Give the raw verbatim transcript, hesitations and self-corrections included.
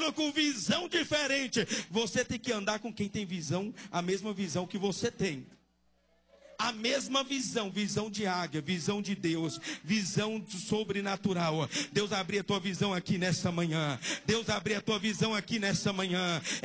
andando com visão diferente. Você tem que andar com quem tem visão, a mesma visão que você tem. A mesma visão, visão de águia, visão de Deus, visão sobrenatural. Deus abrir a tua visão aqui nessa manhã. Deus abrir a tua visão aqui nessa manhã.